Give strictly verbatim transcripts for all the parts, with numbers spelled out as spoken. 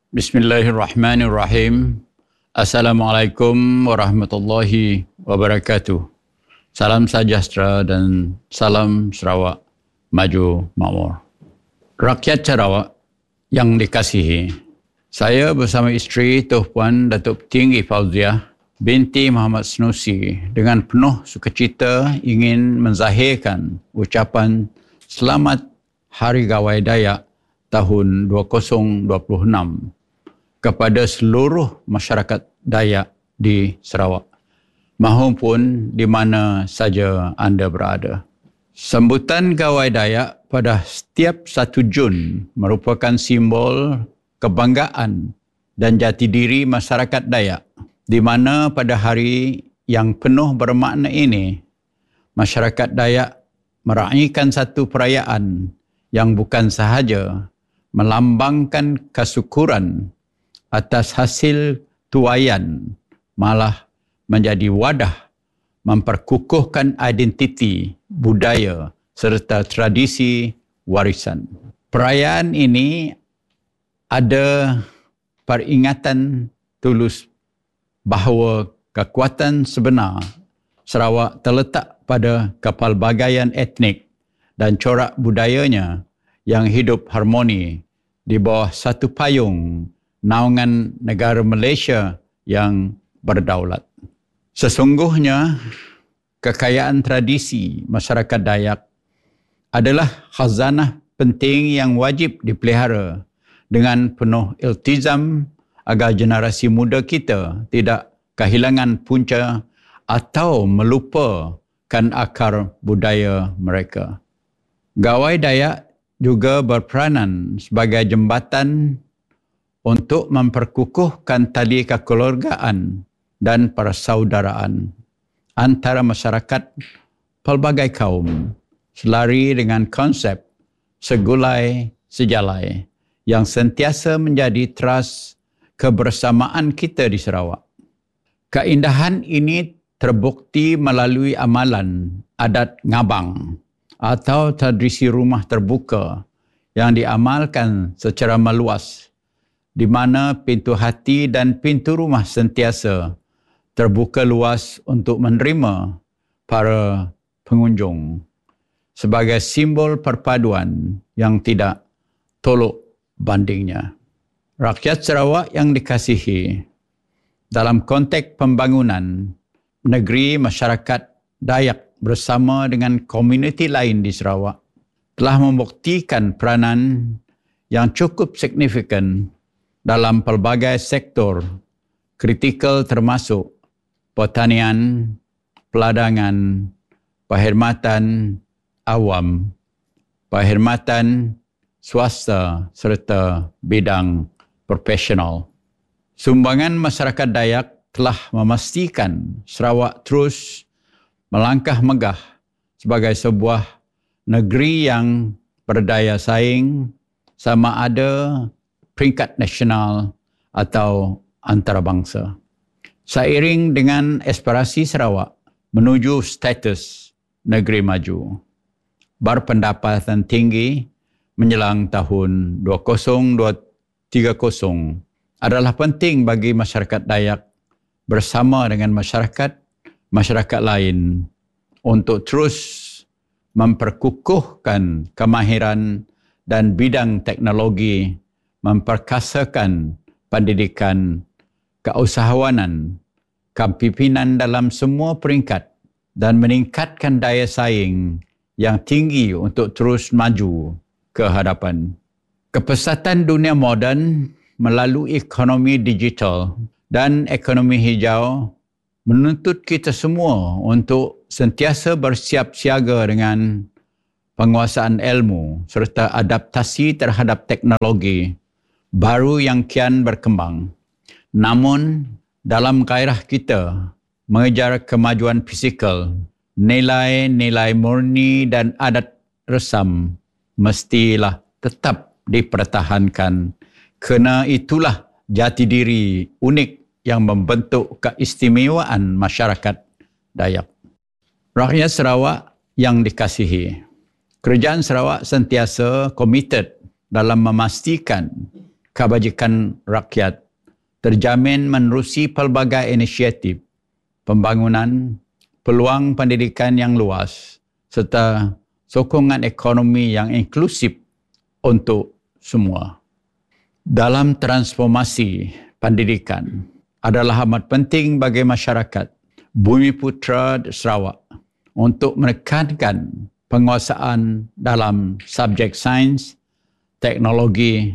Bismillahirrahmanirrahim. Assalamualaikum warahmatullahi wabarakatuh. Salam sejahtera dan salam Sarawak maju makmur. Rakyat Sarawak yang dikasihi, saya bersama isteri Tuh Puan Datuk Tinggi Fauziah binti Muhammad Senusi dengan penuh sukacita ingin menzahirkan ucapan Selamat Hari Gawai Dayak tahun dua ribu dua puluh enam kepada seluruh masyarakat Dayak di Sarawak, mahupun di mana saja anda berada. Sambutan Gawai Dayak pada setiap satu Jun merupakan simbol kebanggaan dan jati diri masyarakat Dayak, di mana pada hari yang penuh bermakna ini, masyarakat Dayak meraihkan satu perayaan yang bukan sahaja melambangkan kesyukuran atas hasil tuaian, malah menjadi wadah memperkukuhkan identiti, budaya serta tradisi warisan. Perayaan ini ada peringatan tulus bahawa kekuatan sebenar Sarawak terletak pada kepelbagaian etnik dan corak budayanya yang hidup harmoni di bawah satu payung naungan negara Malaysia yang berdaulat. Sesungguhnya, kekayaan tradisi masyarakat Dayak adalah khazanah penting yang wajib dipelihara dengan penuh iltizam agar generasi muda kita tidak kehilangan punca atau melupakan akar budaya mereka. Gawai Dayak juga berperanan sebagai jembatan untuk memperkukuhkan tali kekeluargaan dan persaudaraan antara masyarakat pelbagai kaum, selari dengan konsep segulai sejalai yang sentiasa menjadi teras kebersamaan kita di Sarawak. Keindahan ini terbukti melalui amalan adat ngabang atau tradisi rumah terbuka yang diamalkan secara meluas, di mana pintu hati dan pintu rumah sentiasa terbuka luas untuk menerima para pengunjung sebagai simbol perpaduan yang tidak tolok bandingnya. Rakyat Sarawak yang dikasihi, dalam konteks pembangunan negeri masyarakat Dayak bersama dengan komuniti lain di Sarawak telah membuktikan peranan yang cukup signifikan dalam pelbagai sektor kritikal termasuk pertanian, peladangan, perkhidmatan awam, perkhidmatan swasta serta bidang profesional. Sumbangan masyarakat Dayak telah memastikan Sarawak terus melangkah megah sebagai sebuah negeri yang berdaya saing sama ada peringkat nasional atau antarabangsa. Seiring dengan aspirasi Sarawak menuju status negeri maju, berpendapatan tinggi menjelang tahun dua ribu tiga puluh adalah penting bagi masyarakat Dayak bersama dengan masyarakat-masyarakat lain untuk terus memperkukuhkan kemahiran dan bidang teknologi, memperkasakan pendidikan, keusahawanan, kepimpinan dalam semua peringkat dan meningkatkan daya saing yang tinggi untuk terus maju ke hadapan. Kepesatan dunia moden melalui ekonomi digital dan ekonomi hijau menuntut kita semua untuk sentiasa bersiap siaga dengan penguasaan ilmu serta adaptasi terhadap teknologi baru yang kian berkembang. Namun, dalam gairah kita mengejar kemajuan fizikal, nilai-nilai murni dan adat resam mestilah tetap dipertahankan, kerana itulah jati diri unik yang membentuk keistimewaan masyarakat Dayak. Rakyat Sarawak yang dikasihi, Kerajaan Sarawak sentiasa komited dalam memastikan kebajikan rakyat terjamin menerusi pelbagai inisiatif pembangunan, peluang pendidikan yang luas serta sokongan ekonomi yang inklusif untuk semua. Dalam transformasi pendidikan adalah amat penting bagi masyarakat Bumiputera Sarawak untuk menekankan penguasaan dalam subjek sains, teknologi,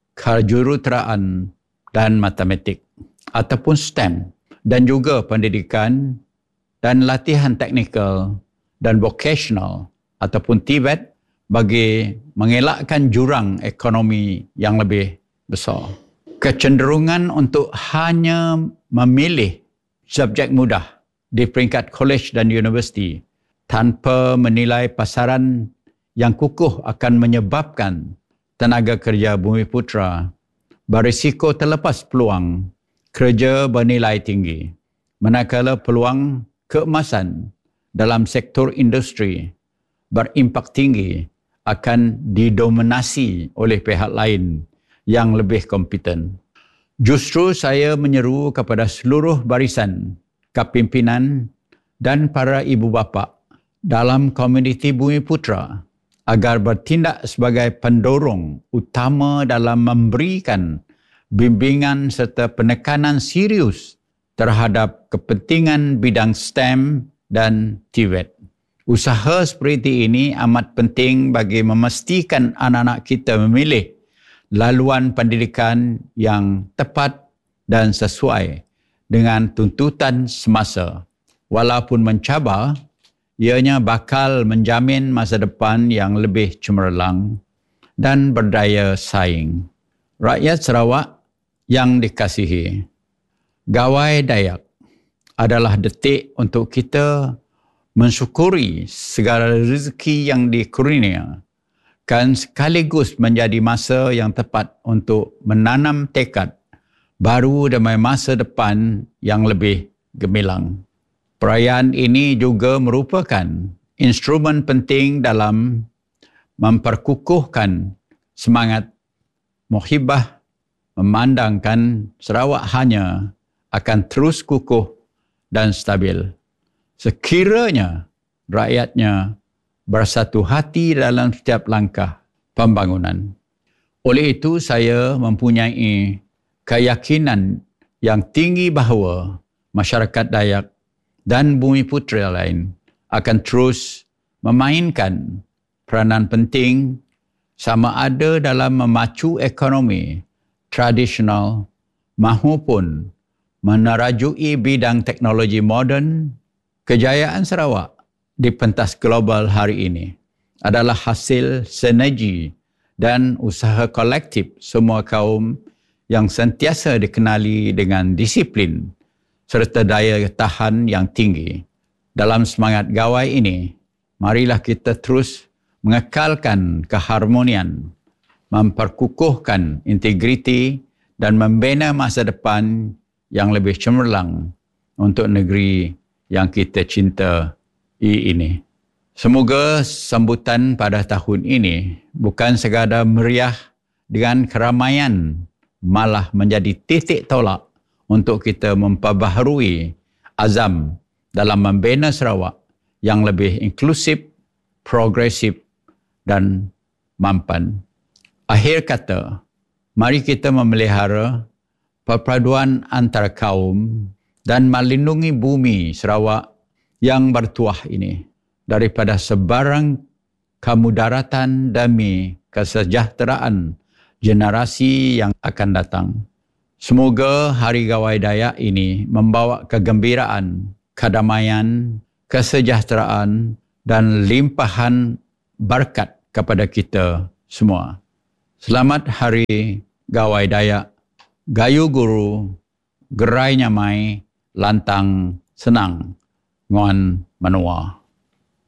kejuruteraan dan matematik ataupun STEM dan juga pendidikan dan latihan teknikal dan vocational ataupun T V E T bagi mengelakkan jurang ekonomi yang lebih besar. Kecenderungan untuk hanya memilih subjek mudah di peringkat kolej dan universiti tanpa menilai pasaran yang kukuh akan menyebabkan tenaga kerja Bumiputera berisiko terlepas peluang kerja bernilai tinggi, manakala peluang keemasan dalam sektor industri berimpak tinggi akan didominasi oleh pihak lain yang lebih kompeten. Justru saya menyeru kepada seluruh barisan kepimpinan dan para ibu bapa dalam komuniti Bumiputera agar bertindak sebagai pendorong utama dalam memberikan bimbingan serta penekanan serius terhadap kepentingan bidang STEM dan T V E T. Usaha seperti ini amat penting bagi memastikan anak-anak kita memilih laluan pendidikan yang tepat dan sesuai dengan tuntutan semasa. Walaupun mencabar, ianya bakal menjamin masa depan yang lebih cemerlang dan berdaya saing. Rakyat Sarawak yang dikasihi, Gawai Dayak adalah detik untuk kita mensyukuri segala rezeki yang dikurnia kan sekaligus menjadi masa yang tepat untuk menanam tekad baru demi masa depan yang lebih gemilang. Perayaan ini juga merupakan instrumen penting dalam memperkukuhkan semangat muhibah memandangkan Sarawak hanya akan terus kukuh dan stabil sekiranya rakyatnya bersatu hati dalam setiap langkah pembangunan. Oleh itu, saya mempunyai keyakinan yang tinggi bahawa masyarakat Dayak dan Bumiputera lain akan terus memainkan peranan penting sama ada dalam memacu ekonomi tradisional maupun menerajui bidang teknologi moden. Kejayaan Sarawak di pentas global hari ini adalah hasil sinergi dan usaha kolektif semua kaum yang sentiasa dikenali dengan disiplin serta daya tahan yang tinggi. Dalam semangat gawai ini, marilah kita terus mengekalkan keharmonian, memperkukuhkan integriti dan membina masa depan yang lebih cemerlang untuk negeri yang kita cinta ini. Semoga sambutan pada tahun ini bukan sekadar meriah dengan keramaian, malah menjadi titik tolak untuk kita memperbaharui azam dalam membina Sarawak yang lebih inklusif, progresif dan mampan. Akhir kata, mari kita memelihara perpaduan antara kaum dan melindungi bumi Sarawak yang bertuah ini daripada sebarang kemudaratan demi kesejahteraan generasi yang akan datang. Semoga Hari Gawai Dayak ini membawa kegembiraan, kedamaian, kesejahteraan dan limpahan berkat kepada kita semua. Selamat Hari Gawai Dayak. Gayu guru, gerai nyamai, lantang senang, nguan menua.